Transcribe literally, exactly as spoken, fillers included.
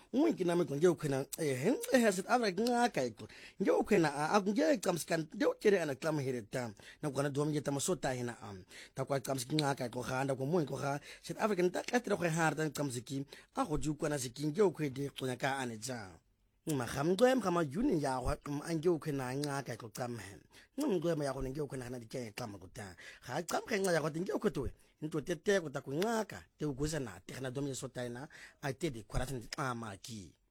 unki nami nje ukhona eh has it avra ngaka iko nje ukhona akunje qamskan nje utere ana klam hereta na kona dom nje tamasota hina am ta kwa qamski ngaka ko khanda ko mo ko kha South African ta katira ko harda qamsiki a go ju kwana sikin nje ukhede qonya ka ane ja magamgwem gama juni ya wa anje ukhona ngaka ko qam ngumgwem ya go nje ukhona na dike qam ko ta ga qam khenga ya go nje ukhotwe into tete ko ta ku ngaka te uguza na te kana dom ye sota ina a te de kwaratini amaki